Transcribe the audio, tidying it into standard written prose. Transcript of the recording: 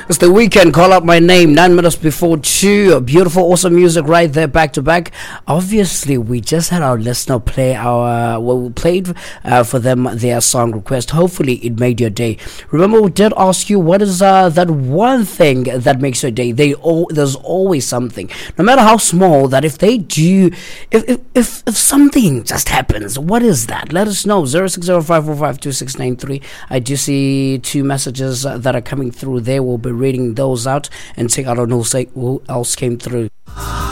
It's the weekend. Call out my name. 9 minutes before 2. Beautiful, awesome music right there, back to back. Obviously, we just had our listener play we played for them their song request. Hopefully, it made your day. Remember, we did ask you what is that one thing that makes your day. There's always something, no matter how small, that if they do, if something just happens, what is that? Let us know. 0605452693. I do see 2 messages that are coming through there. We'll be reading those out and check out on who else came through.